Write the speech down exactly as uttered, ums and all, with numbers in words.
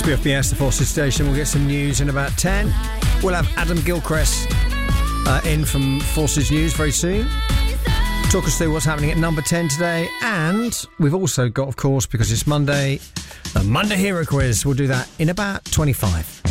Free off the Astor Forces station. We'll get some news in about ten. We'll have Adam Gilchrist uh, in from Forces News very soon. Talk us through what's happening at number ten today. And we've also got, of course, because it's Monday, a Monday Hero Quiz. We'll do that in about twenty-five.